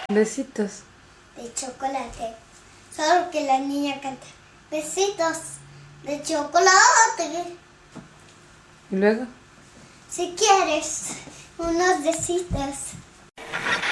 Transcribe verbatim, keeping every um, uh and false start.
Besitos. De chocolate. Solo que la niña canta besitos de chocolate. ¿Y luego? Si quieres unos besitos.